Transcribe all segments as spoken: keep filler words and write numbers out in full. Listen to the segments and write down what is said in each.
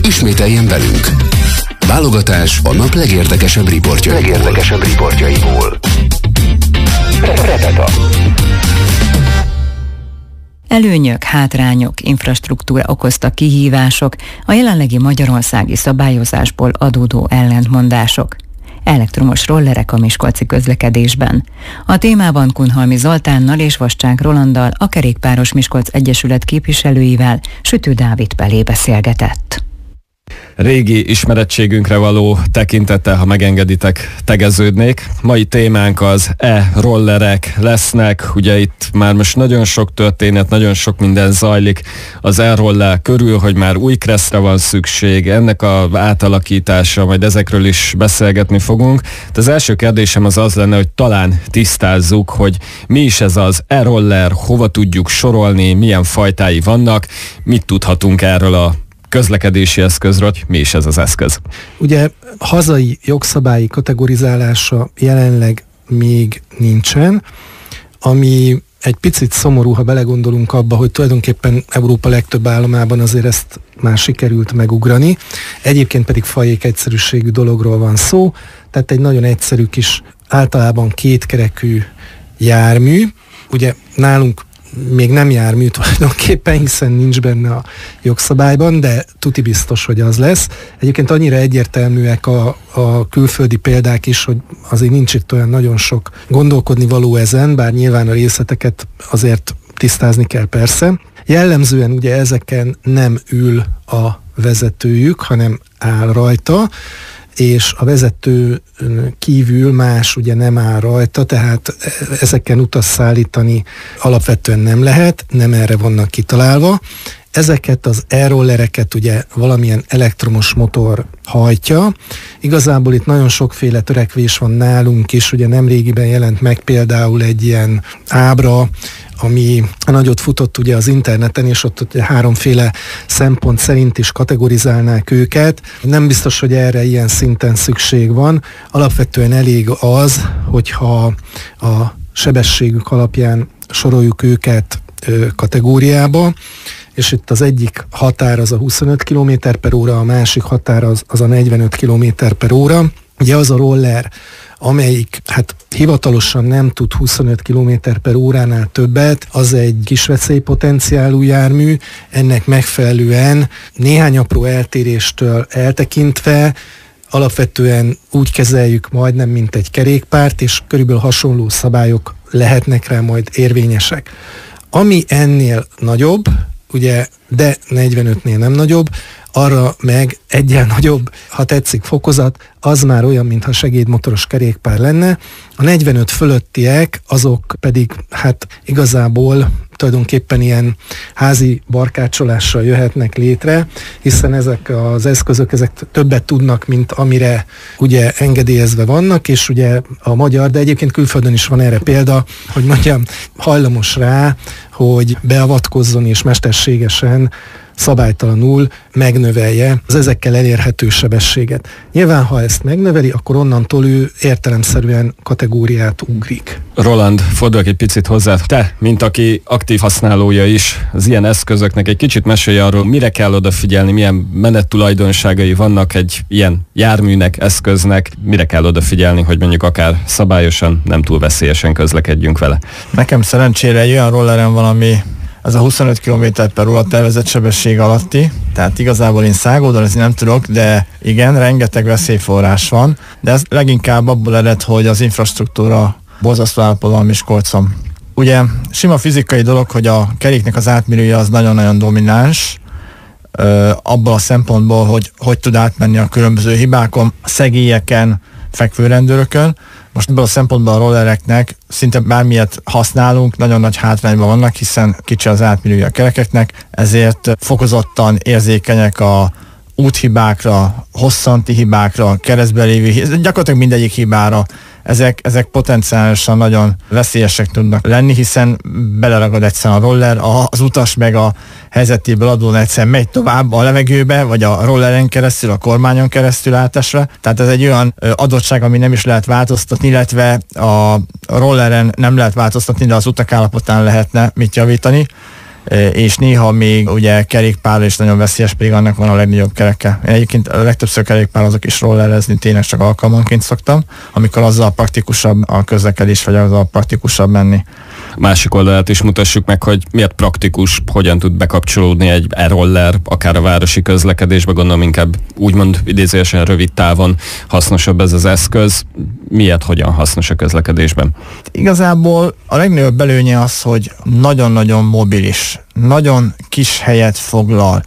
Ismételjen velünk! Válogatás a nap legérdekesebb riportjaiból. Legérdekesebb riportjaiból. Repeta. Előnyök, hátrányok, infrastruktúra okozta kihívások, a jelenlegi magyarországi szabályozásból adódó ellentmondások. Elektromos rollerek a miskolci közlekedésben. A témában Kunhalmi Zoltánnal és Vascsák Rolanddal, a Kerékpáros Miskolc Egyesület képviselőivel Sütő Dávid Pelé beszélgetett. Régi ismerettségünkre való tekintettel, ha megengeditek, tegeződnék. Mai témánk az e-rollerek lesznek. Ugye itt már most nagyon sok történet, nagyon sok minden zajlik az e-roller körül, hogy már új kresztre van szükség, ennek az átalakítása, majd ezekről is beszélgetni fogunk. De az első kérdésem az az lenne, hogy talán tisztázzuk, hogy mi is ez az e-roller, hova tudjuk sorolni, milyen fajtái vannak, mit tudhatunk erről a közlekedési eszközről, hogy mi is ez az eszköz? Ugye hazai jogszabályi kategorizálása jelenleg még nincsen, ami egy picit szomorú, ha belegondolunk abba, hogy tulajdonképpen Európa legtöbb államában azért ezt már sikerült megugrani. Egyébként pedig fajék egyszerűségű dologról van szó, tehát egy nagyon egyszerű kis, általában kétkerekű jármű. Ugye nálunk még nem jármű tulajdonképpen, hiszen nincs benne a jogszabályban, de tuti biztos, hogy az lesz. Egyébként annyira egyértelműek a, a külföldi példák is, hogy azért nincs itt olyan nagyon sok gondolkodni való ezen, bár nyilván a részleteket azért tisztázni kell persze. Jellemzően ugye ezeken nem ül a vezetőjük, hanem áll rajta, és a vezető kívül más ugye nem áll rajta, tehát ezeken utas szállítani alapvetően nem lehet, nem erre vannak kitalálva. Ezeket az e-rollereket ugye valamilyen elektromos motor hajtja. Igazából itt nagyon sokféle törekvés van nálunk is, ugye nemrégiben jelent meg például egy ilyen ábra, ami nagyot futott ugye az interneten, és ott ugye háromféle szempont szerint is kategorizálnák őket. Nem biztos, hogy erre ilyen szinten szükség van. Alapvetően elég az, hogyha a sebességük alapján soroljuk őket ö, kategóriába, és itt az egyik határ az a huszonöt kilométer per óra, a másik határ az, az a negyvenöt kilométer per óra. Ugye az a roller, amelyik hát hivatalosan nem tud huszonöt kilométer per óránál többet, az egy kis veszélypotenciálú jármű, ennek megfelelően néhány apró eltéréstől eltekintve alapvetően úgy kezeljük majdnem, mint egy kerékpárt, és körülbelül hasonló szabályok lehetnek rá majd érvényesek. Ami ennél nagyobb, ugye, de negyvenötnél nem nagyobb, arra meg egyen nagyobb, ha tetszik, fokozat, az már olyan, mintha segédmotoros kerékpár lenne. A negyvenöt fölöttiek, azok pedig hát igazából tulajdonképpen ilyen házi barkácsolással jöhetnek létre, hiszen ezek az eszközök, ezek többet tudnak, mint amire ugye engedélyezve vannak, és ugye a magyar, de egyébként külföldön is van erre példa, hogy mondjam, hajlamos rá, hogy beavatkozzon és mesterségesen szabálytalanul megnövelje az ezekkel elérhető sebességet. Nyilván, ha ezt megnöveli, akkor onnantól ő értelemszerűen kategóriát ugrik. Roland, fordulok egy picit hozzá. Te, mint aki aktív használója is az ilyen eszközöknek, egy kicsit mesélj arról, mire kell odafigyelni, milyen menettulajdonságai vannak egy ilyen járműnek, eszköznek, mire kell odafigyelni, hogy mondjuk akár szabályosan, nem túl veszélyesen közlekedjünk vele. Nekem szerencsére egy olyan rollerem van, ami ez a huszonöt kilométer per óra tervezett sebesség alatti, tehát igazából én szágódani nem tudok, de igen, rengeteg veszélyforrás van, de ez leginkább abból ered, hogy az infrastruktúra borzasztó állapotban van Miskolcon. Ugye sima fizikai dolog, hogy a keréknek az átmérője az nagyon-nagyon domináns, ö, abból a szempontból, hogy hogy tud átmenni a különböző hibákon, szegélyeken, fekvőrendőrökön. Most ebből a szempontból a rollereknek szinte bármilyet használunk, nagyon nagy hátrányban vannak, hiszen kicsi az átmérője a kerekeknek, ezért fokozottan érzékenyek a úthibákra, hosszanti hibákra, keresztbe lévő, gyakorlatilag mindegyik hibára. Ezek, ezek potenciálisan nagyon veszélyesek tudnak lenni, hiszen beleragad egyszerűen a roller, az utas meg a helyzetéből adódóan egyszerűen megy tovább a levegőbe, vagy a rolleren keresztül, a kormányon keresztül átesve. Tehát ez egy olyan adottság, ami nem is lehet változtatni, illetve a rolleren nem lehet változtatni, de az utak állapotán lehetne mit javítani. és néha még ugye kerékpár is nagyon veszélyes, pedig annak van a legnagyobb kereke. Én egyébként a legtöbbször kerékpározok is rollerezni, tényleg csak alkalmanként szoktam, amikor azzal praktikusabb a közlekedés, vagy azzal praktikusabb menni. Másik oldalát is mutassuk meg, hogy miért praktikus, hogyan tud bekapcsolódni egy e-roller, akár a városi közlekedésbe, gondolom inkább úgymond idézőesen rövid távon hasznosabb ez az eszköz. Miért, hogyan hasznos a közlekedésben? Igazából a legnagyobb előnye az, hogy nagyon-nagyon mobilis, nagyon kis helyet foglal.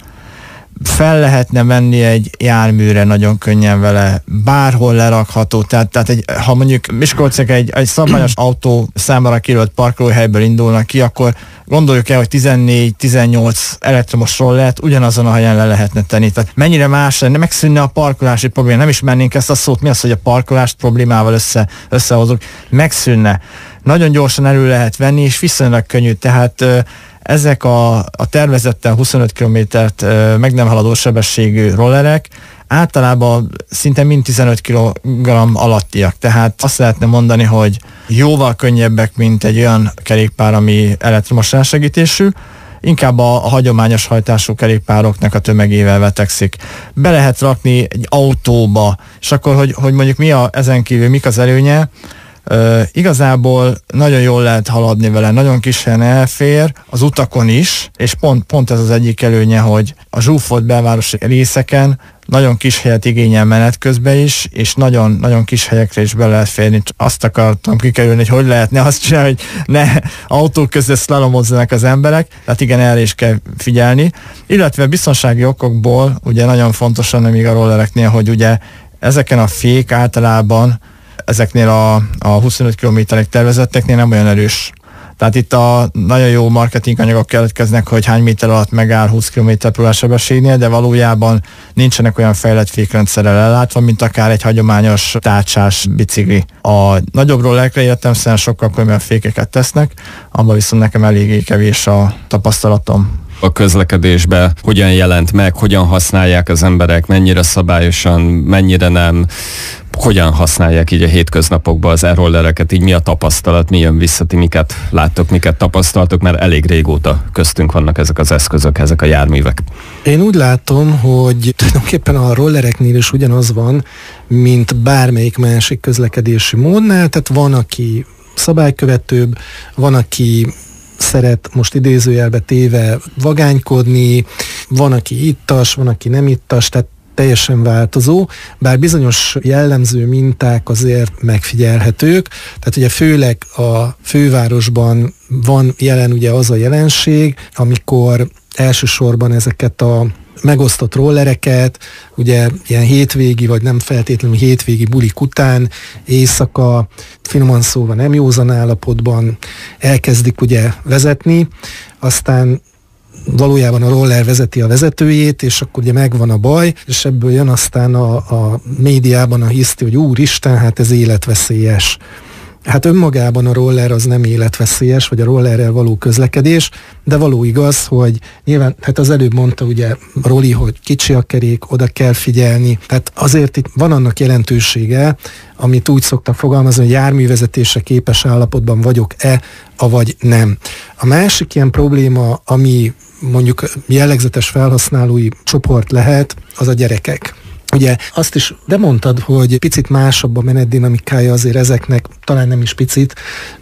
Fel lehetne venni egy járműre nagyon könnyen vele, bárhol lerakható, tehát, tehát egy, ha mondjuk Miskolciak egy, egy szabályos autó számára kijelölt parkolóhelyből indulnak ki, akkor gondoljuk el, hogy tizennégy-tizennyolc elektromos rollert ugyanazon a helyen le lehetne tenni. Tehát mennyire más lenne, megszűnne a parkolási probléma. Nem ismernénk ezt a szót, mi az, hogy a parkolást problémával össze, összehozunk. Megszűnne. Nagyon gyorsan elő lehet venni, és viszonylag könnyű. Tehát ezek a, a tervezetten huszonöt kilométert meg nem haladó sebességű rollerek általában szinte mind tizenöt kilogramm alattiak. Tehát azt lehetne mondani, hogy jóval könnyebbek, mint egy olyan kerékpár, ami elektromos rásegítésű, inkább a, a hagyományos hajtású kerékpároknak a tömegével vetekszik. Be lehet rakni egy autóba, és akkor, hogy, hogy mondjuk mi a, ezen kívül mik az előnye, Uh, igazából nagyon jól lehet haladni vele, nagyon kis helyen elfér, az utakon is, és pont, pont ez az egyik előnye, hogy a zsúfolt belvárosi részeken nagyon kis helyet igényel menet közben is, és nagyon, nagyon kis helyekre is be lehet férni. Azt akartam kikerülni, hogy hogy lehetne azt csinálni, hogy ne autók között szlalomozzanak az emberek, tehát igen, erre is kell figyelni. Illetve biztonsági okokból, ugye nagyon fontosan még a rollereknél, hogy ugye ezeken a fék általában ezeknél a, a huszonöt kilométerek tervezetteknél nem olyan erős. Tehát itt a nagyon jó marketing anyagok keletkeznek, hogy hány méter alatt megáll húsz kilométer per óra sebességnél, de valójában nincsenek olyan fejlett fékrendszerrel ellátva, mint akár egy hagyományos tárcsás bicikli. A nagyobb rollerekre értelemszerűen sokkal komolyabb fékeket tesznek, abban viszont nekem eléggé kevés a tapasztalatom. A közlekedésbe hogyan jelent meg, hogyan használják az emberek, mennyire szabályosan, mennyire nem, hogyan használják így a hétköznapokban az e-rollereket, így mi a tapasztalat, mi jön vissza, ti miket láttok, miket tapasztaltok, mert elég régóta köztünk vannak ezek az eszközök, ezek a járművek. Én úgy látom, hogy tulajdonképpen a rollereknél is ugyanaz van, mint bármelyik másik közlekedési módnál, tehát van, aki szabálykövetőbb, van, aki szeret most idézőjelbe téve vagánykodni, van, aki ittas, van, aki nem ittas, tehát teljesen változó, bár bizonyos jellemző minták azért megfigyelhetők, tehát ugye főleg a fővárosban van jelen ugye az a jelenség, amikor elsősorban ezeket a megosztott rollereket, ugye ilyen hétvégi, vagy nem feltétlenül hétvégi bulik után, éjszaka, finoman szóval nem józan állapotban elkezdik ugye vezetni, aztán valójában a roller vezeti a vezetőjét, és akkor ugye megvan a baj, és ebből jön aztán a, a médiában a hiszti, hogy úristen, hát ez életveszélyes. Hát önmagában a roller az nem életveszélyes, vagy a rollerrel való közlekedés, de való igaz, hogy nyilván, hát az előbb mondta ugye Roli, hogy kicsi a kerék, oda kell figyelni, tehát azért itt van annak jelentősége, amit úgy szoktak fogalmazni, hogy járművezetésre képes állapotban vagyok-e, avagy nem. A másik ilyen probléma, ami mondjuk jellegzetes felhasználói csoport lehet, az a gyerekek. Ugye azt is, de mondtad, hogy picit másabb a menetdinamikája azért ezeknek, talán nem is picit,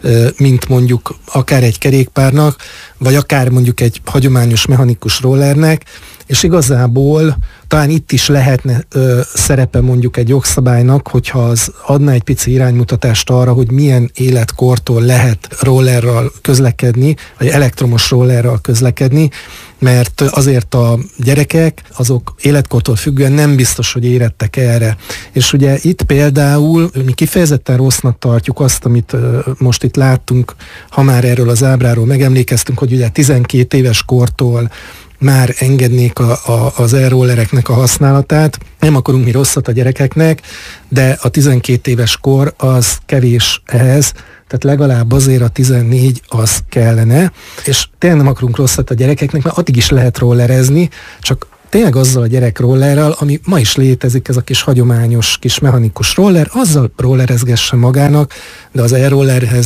mint mondjuk akár egy kerékpárnak, vagy akár mondjuk egy hagyományos mechanikus rollernek, és igazából talán itt is lehetne ö, szerepe mondjuk egy jogszabálynak, hogyha az adna egy pici iránymutatást arra, hogy milyen életkortól lehet rollerral közlekedni, vagy elektromos rollerral közlekedni, mert azért a gyerekek, azok életkortól függően nem biztos, hogy érettek erre. És ugye itt például mi kifejezetten rossznak tartjuk azt, amit ö, most itt láttunk, ha már erről az ábráról megemlékeztünk, hogy ugye tizenkét éves kortól már engednék a, a, az e-rollereknek a használatát. Nem akarunk mi rosszat a gyerekeknek, de a tizenkét éves kor az kevés ehhez, tehát legalább azért a tizennégy az kellene, és tényleg nem akarunk rosszat a gyerekeknek, mert addig is lehet rollerezni, csak tényleg azzal a gyerek rollerrel, ami ma is létezik, ez a kis hagyományos, kis mechanikus roller, azzal rollerezgesse magának, de az e-rollerhez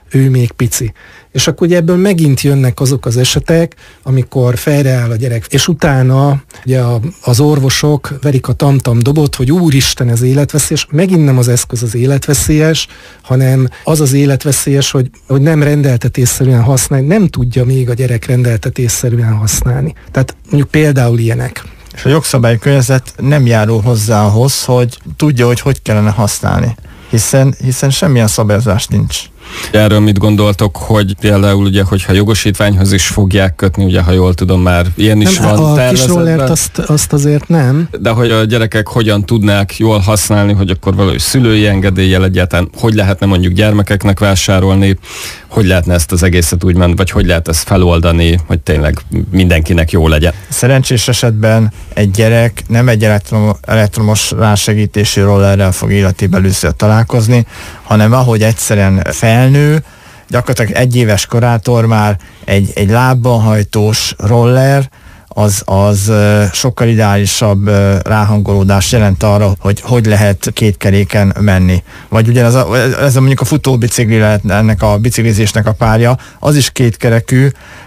ő még pici. És akkor ugye ebből megint jönnek azok az esetek, amikor fejreáll a gyerek, és utána ugye az orvosok verik a tam-tam dobot, hogy úristen, ez életveszélyes. Megint nem az eszköz az életveszélyes, hanem az az életveszélyes, hogy, hogy nem rendeltetésszerűen használni, nem tudja még a gyerek rendeltetésszerűen használni. Tehát mondjuk például ilyenek. És a jogszabályi környezet nem járul hozzá ahhoz, hogy tudja, hogy hogy kellene használni. Hiszen, hiszen semmilyen szabályozás nincs. Erről mit gondoltok, hogy például ugye, hogyha jogosítványhoz is fogják kötni, ugye, ha jól tudom, már ilyen is nem, van a kis rollert azt, azt azért nem. De hogy a gyerekek hogyan tudnák jól használni, hogy akkor valahogy szülői engedéllyel egyáltalán, hogy lehetne mondjuk gyermekeknek vásárolni, hogy lehetne ezt az egészet úgymond, vagy hogy lehet ezt feloldani, hogy tényleg mindenkinek jó legyen. Szerencsés esetben egy gyerek nem egy elektrom, elektromos rásegítési rollerrel fog életében először találkozni, hanem ahogy egyszerűen felnő, gyakorlatilag egy éves korától már egy, egy lábban hajtós roller, az, az sokkal ideálisabb ráhangolódást jelent arra, hogy hogy lehet két keréken menni. Vagy ugye ez a, ez a mondjuk a futóbicikli lehet ennek a biciklizésnek a párja, az is kétkerekű,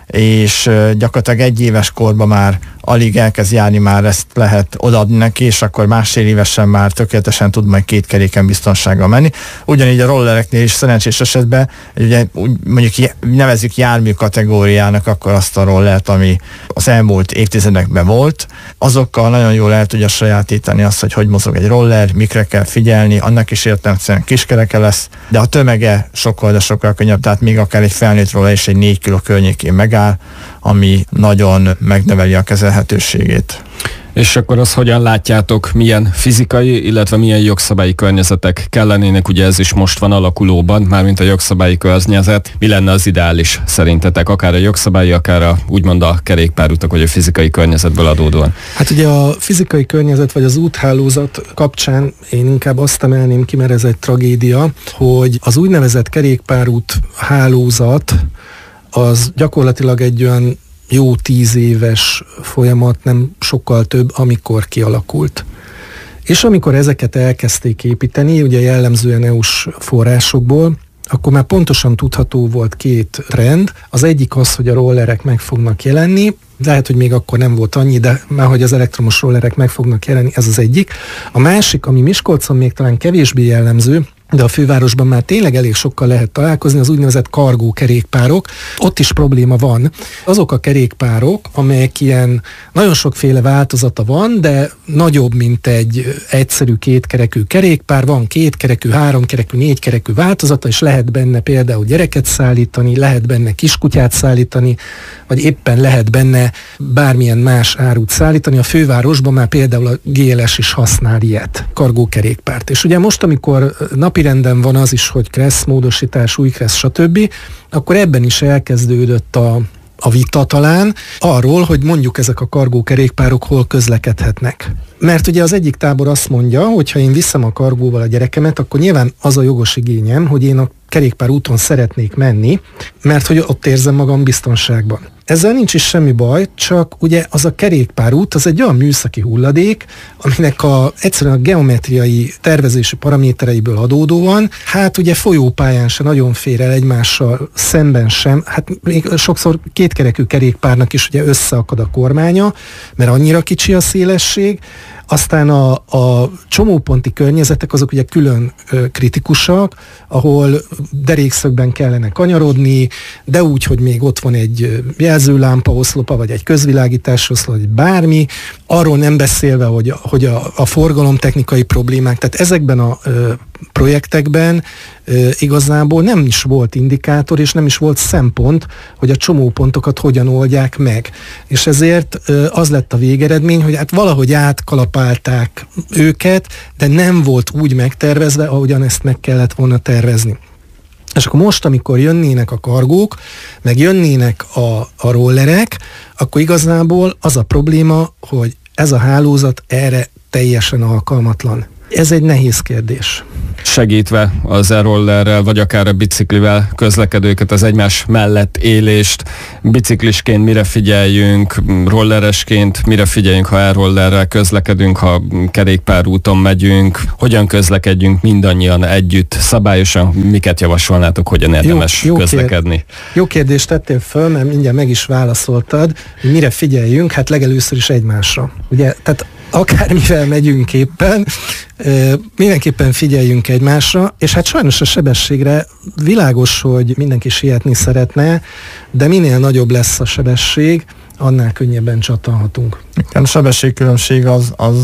és gyakorlatilag egy éves korban már alig elkezd járni, már ezt lehet odaadni neki, és akkor másfél évesen már tökéletesen tud majd két keréken biztonsággal menni. Ugyanígy a rollereknél is szerencsés esetben, ugye mondjuk nevezzük jármű kategóriának akkor azt a rollert, ami az elmúlt évtizedekben volt, azokkal nagyon jól el tudja sajátítani azt, hogy hogy mozog egy roller, mikre kell figyelni, annak is értelemszerűen kiskereke lesz, de a tömege sokkal, de sokkal könnyebb, tehát még akár egy felnőtt roller is egy négy kiló környékén megáll, ami nagyon megnöveli a kezelhetőségét. És akkor azt hogyan látjátok, milyen fizikai, illetve milyen jogszabályi környezetek kellenének, ugye ez is most van alakulóban, mármint a jogszabályi környezet. Mi lenne az ideális szerintetek, akár a jogszabályi, akár a, úgymond a kerékpárutak, vagy a fizikai környezetből adódóan? Hát ugye a fizikai környezet, vagy az úthálózat kapcsán én inkább azt emelném ki, mert ez egy tragédia, hogy az úgynevezett kerékpárút hálózat az gyakorlatilag egy olyan jó tíz éves folyamat, nem sokkal több, amikor kialakult. És amikor ezeket elkezdték építeni, ugye jellemzően é u-s forrásokból, akkor már pontosan tudható volt két trend. Az egyik az, hogy a rollerek meg fognak jelenni, lehet, hogy még akkor nem volt annyi, de már hogy az elektromos rollerek meg fognak jelenni, ez az egyik. A másik, ami Miskolcon még talán kevésbé jellemző, de a fővárosban már tényleg elég sokkal lehet találkozni, az úgynevezett kargó kerékpárok. Ott is probléma van. Azok a kerékpárok, amelyek ilyen nagyon sokféle változata van, de nagyobb, mint egy egyszerű kétkerekű kerékpár, van kétkerekű, háromkerekű, négykerekű változata, és lehet benne például gyereket szállítani, lehet benne kiskutyát szállítani, vagy éppen lehet benne bármilyen más árut szállítani. A fővárosban már például a gé el es is használ ilyet, kargó kerékpárt. És ugye most, amikor napirenden van az is, hogy kressz módosítás, új kressz, stb., akkor ebben is elkezdődött a, a vita talán arról, hogy mondjuk ezek a kargó kerékpárok hol közlekedhetnek. Mert ugye az egyik tábor azt mondja, hogy ha én viszem a kargóval a gyerekemet, akkor nyilván az a jogos igényem, hogy én a kerékpár úton szeretnék menni, mert hogy ott érzem magam biztonságban. Ezzel nincs is semmi baj, csak ugye az a kerékpárút, az egy olyan műszaki hulladék, aminek a, egyszerűen a geometriai tervezési paramétereiből adódóan, hát ugye folyópályán se nagyon fér el egymással szemben sem, hát még sokszor kétkerekű kerékpárnak is ugye összeakad a kormánya, mert annyira kicsi a szélesség. Aztán a, a csomóponti környezetek azok ugye külön ö, kritikusak, ahol derékszögben kellene kanyarodni, de úgy, hogy még ott van egy jelzőlámpa oszlopa, vagy egy közvilágítás oszlop, vagy bármi. Arról nem beszélve, hogy, hogy a, a forgalomtechnikai problémák, tehát ezekben a ö, projektekben ö, igazából nem is volt indikátor, és nem is volt szempont, hogy a csomópontokat hogyan oldják meg. És ezért ö, az lett a végeredmény, hogy hát valahogy átkalapálták őket, de nem volt úgy megtervezve, ahogyan ezt meg kellett volna tervezni. És akkor most, amikor jönnének a kargók, meg jönnének a, a rollerek, akkor igazából az a probléma, hogy ez a hálózat erre teljesen alkalmatlan. Ez egy nehéz kérdés. Segítve az e-rollerrel, vagy akár a biciklivel közlekedőket, az egymás mellett élést, biciklisként mire figyeljünk, rolleresként mire figyeljünk, ha e-rollerrel közlekedünk, ha kerékpárúton megyünk, hogyan közlekedjünk mindannyian együtt, szabályosan, miket javasolnátok, hogyan érdemes jó, jó közlekedni? Kér, jó kérdést tettél föl, mert mindjárt meg is válaszoltad, hogy mire figyeljünk, hát legelőször is egymásra. Ugye, tehát akármivel megyünk éppen, mindenképpen figyeljünk egymásra, és hát sajnos a sebességre világos, hogy mindenki sietni szeretne, de minél nagyobb lesz a sebesség, annál könnyebben csattanhatunk. A sebességkülönbség az, az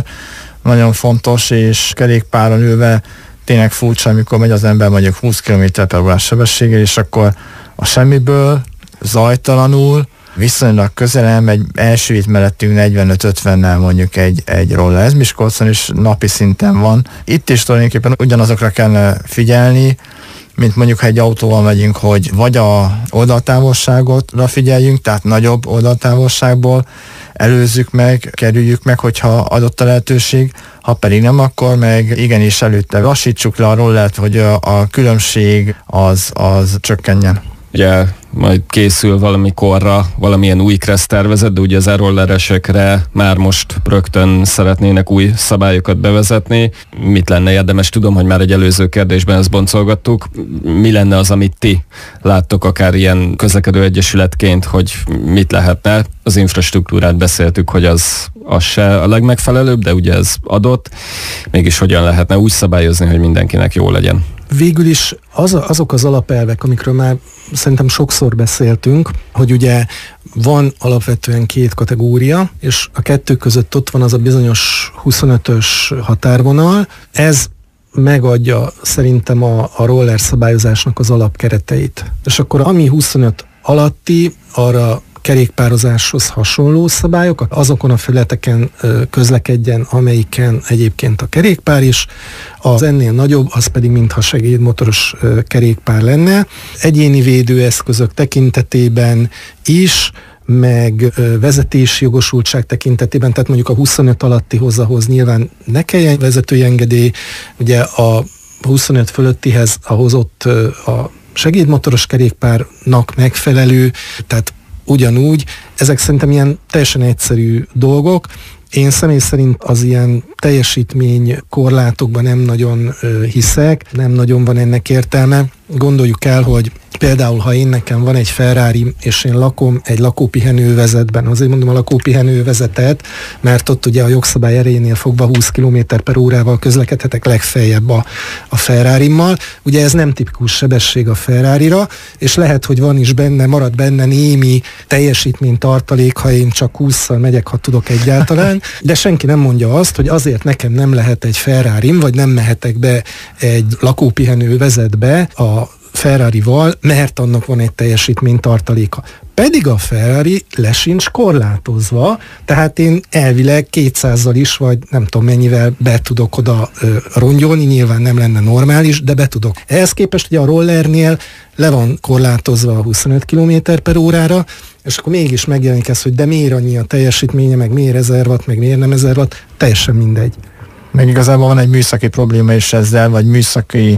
nagyon fontos, és kerékpáron ülve tényleg furcsa, amikor megy az ember mondjuk húsz kilométer per órás sebességgel, és akkor a semmiből, zajtalanul, viszonylag közel elmegy, elsőít mellettünk negyvenöt-ötvennel mondjuk egy, egy roller. Ez Miskolcon is napi szinten van. Itt is tulajdonképpen ugyanazokra kellene figyelni, mint mondjuk, ha egy autóval megyünk, hogy vagy a oldaltávolságotra figyeljünk, tehát nagyobb oldaltávolságból előzzük meg, kerüljük meg, hogyha adott a lehetőség, ha pedig nem, akkor meg igenis előtte lassítsuk le a rollert, hogy a, a különbség az, az csökkenjen. Ugye majd készül valamikorra valamilyen új kressz tervezet, de ugye az e-rolleresekre már most rögtön szeretnének új szabályokat bevezetni. Mit lenne érdemes? Tudom, hogy már egy előző kérdésben ezt boncolgattuk. Mi lenne az, amit ti láttok akár ilyen közlekedő egyesületként, hogy mit lehetne? Az infrastruktúrát beszéltük, hogy az, az se a legmegfelelőbb, de ugye ez adott. Mégis hogyan lehetne úgy szabályozni, hogy mindenkinek jó legyen? Végül is az, azok az alapelvek, amikről már szerintem sokszor beszéltünk, hogy ugye van alapvetően két kategória, és a kettő között ott van az a bizonyos huszonötös határvonal. Ez megadja szerintem a, a roller szabályozásnak az alapkereteit. És akkor ami huszonöt alatti, arra kerékpározáshoz hasonló szabályok, azokon a felületeken közlekedjen, amelyiken egyébként a kerékpár is, az ennél nagyobb, az pedig mintha segédmotoros kerékpár lenne. Egyéni védőeszközök tekintetében is, meg vezetési jogosultság tekintetében, tehát mondjuk a huszonöt alatti hozzához nyilván ne kelljen vezetői engedély, ugye a huszonöt fölöttihez a hozott a segédmotoros kerékpárnak megfelelő, tehát ugyanúgy, ezek szerintem ilyen teljesen egyszerű dolgok. Én személy szerint az ilyen teljesítmény korlátokban nem nagyon ö, hiszek, nem nagyon van ennek értelme. Gondoljuk el, hogy például, ha én nekem van egy Ferrari, és én lakom egy lakópihenővezetben, azért mondom a lakópihenővezetet, mert ott ugye a jogszabály erejénél fogva húsz kilométer per órával közlekedhetek legfeljebb a, a Ferrarimmal. Ugye ez nem tipikus sebesség a Ferrarira, és lehet, hogy van is benne, marad benne némi teljesítménytartalék, ha én csak hússzal megyek, ha tudok egyáltalán, de senki nem mondja azt, hogy azért nekem nem lehet egy Ferrarim, vagy nem mehetek be egy lakópihenővezetbe a Ferrarival, mert annak van egy teljesítménytartaléka. Pedig a Ferrari le sincs korlátozva, tehát én elvileg kétszázzal is, vagy nem tudom mennyivel be tudok oda ö, rongyolni, nyilván nem lenne normális, de be tudok. Ehhez képest ugye a rollernél le van korlátozva a huszonöt kilométer per órára, és akkor mégis megjelenik ez, hogy de miért annyi a teljesítménye, meg miért ezer watt, meg miért nem ezer watt, teljesen mindegy. Meg igazából van egy műszaki probléma is ezzel, vagy műszaki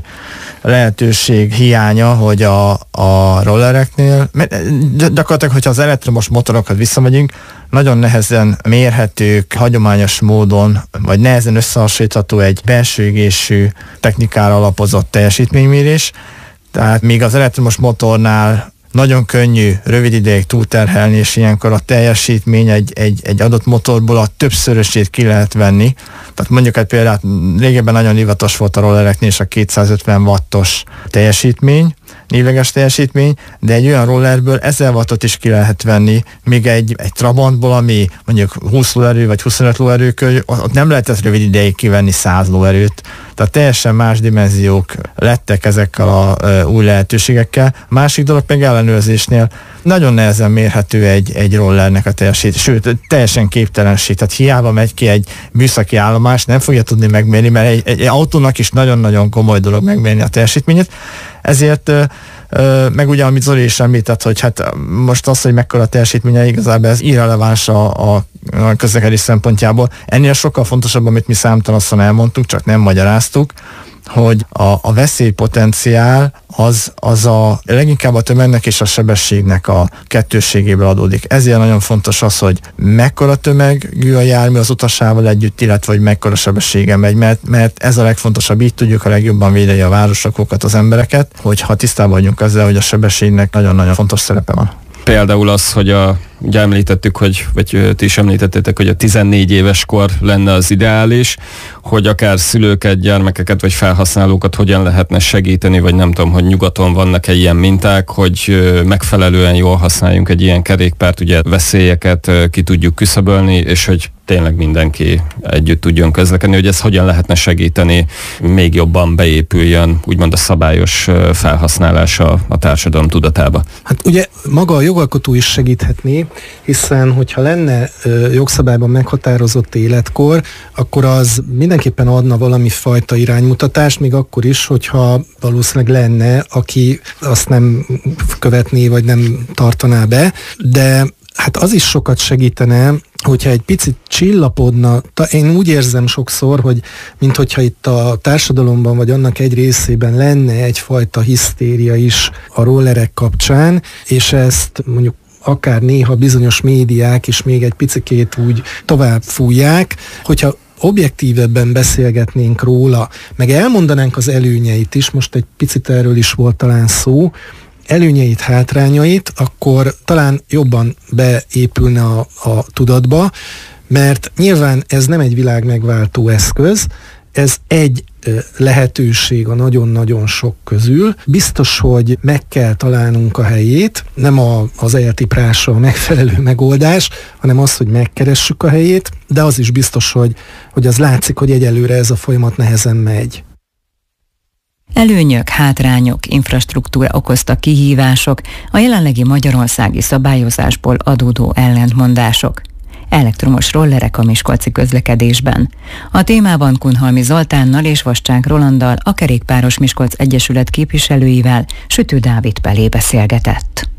lehetőség hiánya, hogy a, a rollereknél, gyakorlatilag, hogyha az elektromos motorokat visszamegyünk, nagyon nehezen mérhetők, hagyományos módon, vagy nehezen összehasonlítható egy belső égésű technikára alapozott teljesítménymérés. Tehát még az elektromos motornál nagyon könnyű rövid ideig túlterhelni, és ilyenkor a teljesítmény egy, egy, egy adott motorból a többszörösét ki lehet venni. Tehát mondjuk egy példát, régebben nagyon divatos volt a rollereknél és a kétszázötven wattos teljesítmény, névleges teljesítmény, de egy olyan rollerből ezer wattot is ki lehet venni, még egy, egy Trabantból, ami mondjuk húsz lóerő vagy huszonöt lóerőkör, ott nem lehet ezt rövid ideig kivenni száz lóerőt. Tehát teljesen más dimenziók lettek ezekkel a e, új lehetőségekkel. Másik dolog meg ellenőrzésnél nagyon nehezen mérhető egy, egy rollernek a teljesítmény, sőt, teljesen képtelenség. Tehát hiába megy ki egy műszaki állomás, nem fogja tudni megmérni, mert egy, egy autónak is nagyon-nagyon komoly dolog megmérni a teljesítményét. Ezért meg ugye, amit Zoli is említett, hogy hát most az, hogy mekkora teljesítménye, igazából ez irreleváns a, a közlekedés szempontjából. Ennél sokkal fontosabb, amit mi számtalanszor elmondtunk, csak nem magyaráztuk, hogy a, a veszélypotenciál az, az a leginkább a tömegnek és a sebességnek a kettősségéből adódik. Ezért nagyon fontos az, hogy mekkora tömegű a jármű az utasával együtt, illetve hogy mekkora sebessége megy, mert, mert ez a legfontosabb, így tudjuk a legjobban védeni a városokat, az embereket, hogyha tisztában vagyunk ezzel, hogy a sebességnek nagyon-nagyon fontos szerepe van. Például az, hogy a, ugye említettük, hogy, vagy ti is említettétek, hogy a tizennégy éves kor lenne az ideális, hogy akár szülőket, gyermekeket vagy felhasználókat hogyan lehetne segíteni, vagy nem tudom, hogy nyugaton vannak-e ilyen minták, hogy megfelelően jól használjunk egy ilyen kerékpárt, ugye veszélyeket ki tudjuk küszöbölni, és hogy tényleg mindenki együtt tudjon közlekedni, hogy ez hogyan lehetne segíteni, még jobban beépüljön, úgymond a szabályos felhasználása a társadalom tudatába. Hát ugye maga a jogalkotó is segíthetné, hiszen hogyha lenne ö, jogszabályban meghatározott életkor, akkor az mindenképpen adna valami fajta iránymutatást, még akkor is, hogyha valószínűleg lenne, aki azt nem követné, vagy nem tartaná be, de hát az is sokat segítene, hogyha egy picit csillapodna, én úgy érzem sokszor, hogy minthogyha itt a társadalomban, vagy annak egy részében lenne egyfajta hisztéria is a rollerek kapcsán, és ezt mondjuk akár néha bizonyos médiák is még egy picikét úgy tovább fújják, hogyha objektívebben beszélgetnénk róla, meg elmondanánk az előnyeit is, most egy picit erről is volt talán szó, előnyeit, hátrányait, akkor talán jobban beépülne a, a tudatba, mert nyilván ez nem egy világ megváltó eszköz, ez egy lehetőség a nagyon-nagyon sok közül. Biztos, hogy meg kell találnunk a helyét, nem a, az eltiprása a megfelelő megoldás, hanem az, hogy megkeressük a helyét, de az is biztos, hogy, hogy az látszik, hogy egyelőre ez a folyamat nehezen megy. Előnyök, hátrányok, infrastruktúra okozta kihívások, a jelenlegi magyarországi szabályozásból adódó ellentmondások. Elektromos rollerek a miskolci közlekedésben. A témában Kunhalmi Zoltánnal és Vascsák Rolanddal, a Kerékpáros Miskolc Egyesület képviselőivel Sütő Dávid Pelé beszélgetett.